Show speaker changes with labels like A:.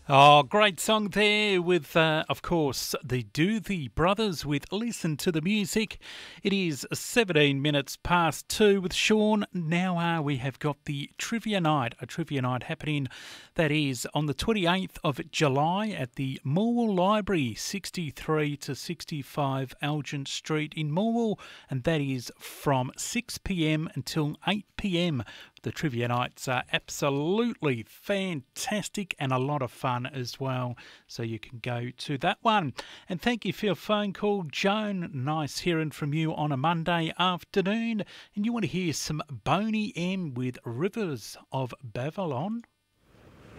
A: Oh, great song there with, of course, the Doothy Brothers with Listen to the Music. It is 17 minutes past 2 with Sean. Now we have got the Trivia Night, a Trivia Night happening that is on the 28th of July at the Morwell Library, 63 to 65 Algent Street in Morwell, and that is from 6pm until 8pm. The Trivia Nights are absolutely fantastic and a lot of fun as well. So you can go to that one. And thank you for your phone call, Joan. Nice hearing from you on a Monday afternoon. And you want to hear some Boney M with Rivers of Babylon?